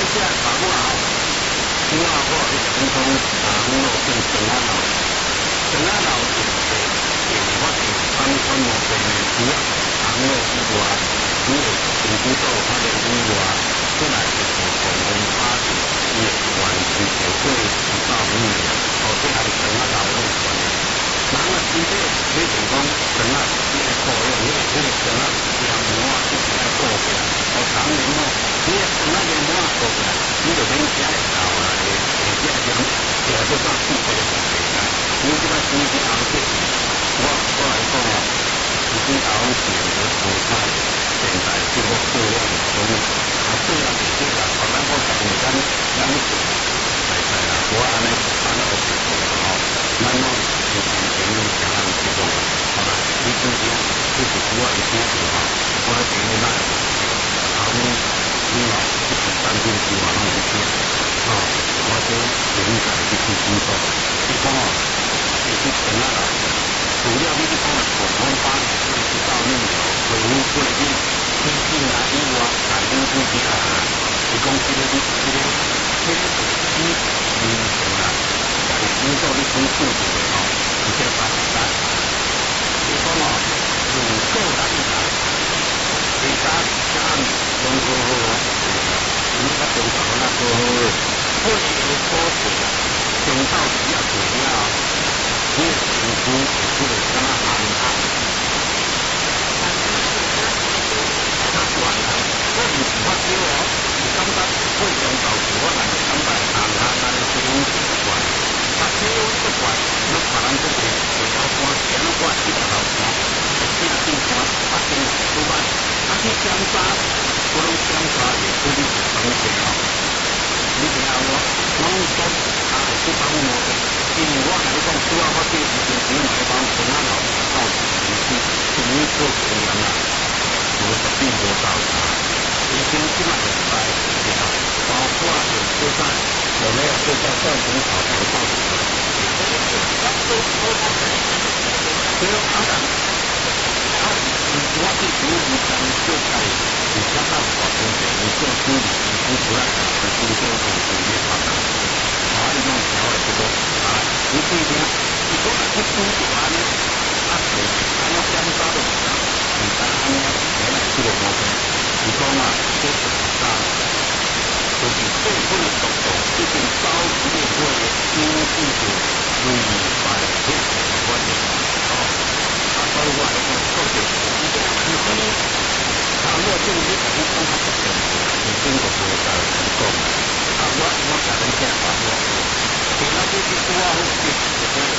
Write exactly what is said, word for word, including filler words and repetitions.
这把我啊，我啊我是讲讲啊，我跟陈阿老，陈阿老就是是我是帮帮我哋主要啊，我以外，我政府所发展以外，出来就是共同发展，伊是完全是对指导五年，哦，这还是陈阿老弄出来的。人啊，真正你是讲陈阿，你来考验，你你陈阿两模啊，一直来过嘅，哦，当年哦，你陈阿两模啊过嘅，你就免写嚟搞啊，诶诶，即系讲，即系做到四个嘅世界，你即摆经济行业，我我来讲哦，已经搞成个国家现在这个数量中，啊，数量是这个，后来我讲咱咱来来啦，我安尼安尼学习过吼，咱拢是以前常常这种，好吧？你之前就是我以前是吼，我第一摆，后面你哦，一时半天是话拢唔听，吼，我这现在就是工作，你讲哦，就是成啊啦，除了你去讲啊，广东话就是到那个维护过去天气啊以外，南京天气啊，你讲这个你这个这个手机嗯什么啊，家里工作你从数据的吼，你这发展单，你讲哦，如果咱啊，其他家里用过后，你那中头那个会有多少啊？中到底要怎样？你的评估是不是跟他谈谈？他管他，我唔是发烧哦，是感觉会中到时我来感觉谈谈咱的声音是怪，发烧不怪，那别人都会会晓看，听我一条路看，会变变看，发现出来，啊去检查，我拢检查也不是很正哦。你听我，我讲啊，去帮我的，因为我跟你讲，主要我这以前只买帮陈阿老到时是第一个学员啦，我是并无到查，以前即摆会来了，包括有做在有没有做在断层草头到底的，对咯，当然，啊，我最主要是讲做在有相当大风险，你做处理，你不然的工作是直接发生。啊，伊拢调的这个啊，你对听，你讲啊，去拄着安尼，啊，就安尼检查就唔得，唔得安尼，原来这个毛病，你讲啊，这是啥？就是过分的速度，已经超越我的经济的规范这个观念，哦，啊，所以我来讲，确实，你这样子可以，啊，我这里你讲你讲他不正确，你经过国家的成功。啊，我我甲恁听话，我其他这些我好，